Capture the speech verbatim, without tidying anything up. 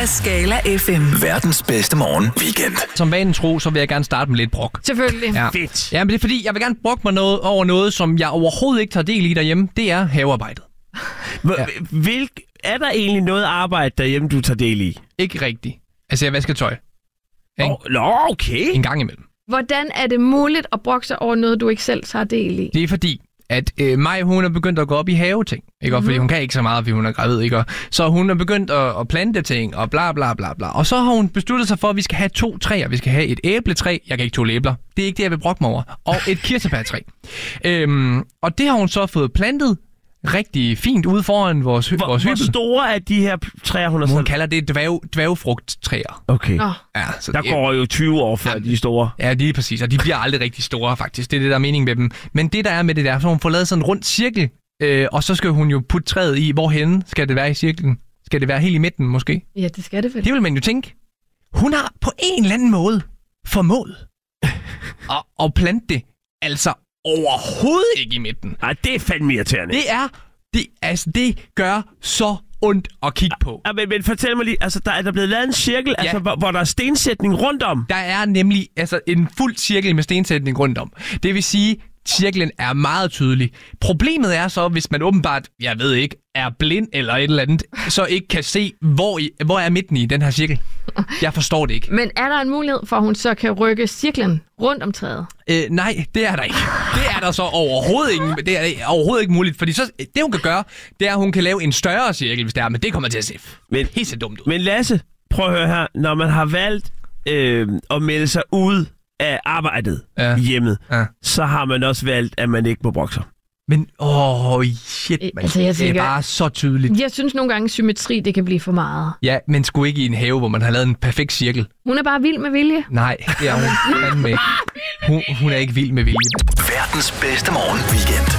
af Skala F M. Verdens bedste morgen weekend. Som vanen tro, så vil jeg gerne starte med lidt brok. Selvfølgelig. Ja. Fedt. Ja, men det er fordi, jeg vil gerne brokke mig noget over noget, som jeg overhovedet ikke tager del i derhjemme. Det er havearbejdet. Ja. Hvilk, er der egentlig noget arbejde derhjemme, du tager del i? Ikke rigtigt. Altså, jeg vasker tøj. Oh, Nå, okay. En gang imellem. Hvordan er det muligt at brokke sig over noget, du ikke selv tager del i? Det er fordi, at øh, Maj, hun er begyndt at gå op i haveting. Ikke? Mm-hmm. Fordi hun kan ikke så meget, fordi hun er gravid. Ikke? Så hun er begyndt at, at plante ting, og bla bla bla bla. Og så har hun besluttet sig for, at vi skal have to træer. Vi skal have et æbletræ. Jeg kan ikke tåle æbler. Det er ikke det, jeg vil brokke mig over. Og et kirsebærtræ. øhm, og det har hun så fået plantet rigtig fint ude foran vores, hvor, vores hvor store er de her træer, hun har Hun sat? kalder det dværg, dværgfrugttræer. Okay. Nå. Ja, så Der det, går jo tyve år før Ja. de er store. Ja, de er præcis, og de bliver aldrig rigtig store, faktisk. Det er det, der er meningen med dem. Men det, der er med det der, så hun får lavet sådan en rund cirkel, øh, og så skal hun jo putte træet i. Hvorhenne skal det være i cirklen? Skal det være helt i midten, måske? Ja, det skal det vel. Det vil man jo tænke. Hun har på en eller anden måde formået at, at plante det, altså overhovedet ikke i midten. Ej, det er fandme irriterende. Det er, det, altså, det gør så ondt at kigge på. Ja, men, men fortæl mig lige, altså der er der blevet lavet en cirkel, ja. altså, hvor, hvor der er stensætning rundt om. Der er nemlig altså en fuld cirkel med stensætning rundt om. Det vil sige, cirklen er meget tydelig. Problemet er så, hvis man åbenbart, jeg ved ikke, er blind eller et eller andet, så ikke kan se, hvor, i, hvor er midten i den her cirkel. Jeg forstår det ikke. Men er der en mulighed for, at hun så kan rykke cirklen rundt om træet? Øh, nej, det er der ikke. Det er der så overhovedet ikke. Det er overhovedet ikke muligt, fordi så, det hun kan gøre, det er, at hun kan lave en større cirkel, hvis det er, men det kommer til at se Men- helt så dumt ud. Men Lasse, prøv at høre her. Når man har valgt øh, at melde sig ud af arbejdet Ja. i hjemmet, Ja. så har man også valgt, at man ikke må brokke sig. Men, åh, oh, shit, man. Altså, jeg Det tænker- er bare så tydeligt. Jeg synes nogle gange, symmetri det kan blive for meget. Ja, men sgu ikke i en have, hvor man har lavet en perfekt cirkel. Hun er bare vild med vilje. Nej, det er hun fandme ikke. Hun, hun er ikke vild med vilje. Verdens bedste morgen weekend.